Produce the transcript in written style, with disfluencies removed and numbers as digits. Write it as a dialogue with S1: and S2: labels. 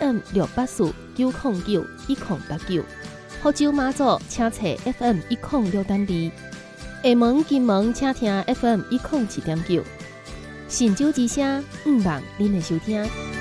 S1: FM 684-909-1089，福州妈祖请查 FM 106.2，下门金门请听 FM 107.9，神州之声，毋忘恁的收听。